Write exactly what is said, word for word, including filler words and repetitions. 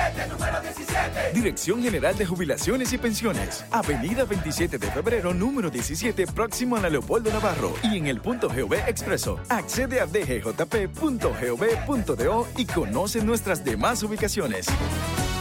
diecisiete, número diecisiete. Dirección General de Jubilaciones y Pensiones. Avenida veintisiete de febrero, número diecisiete, próximo a la Leopoldo Navarro. Y en el punto Gov Expreso. Accede a d g j p punto gov punto do y conoce nuestras demás ubicaciones.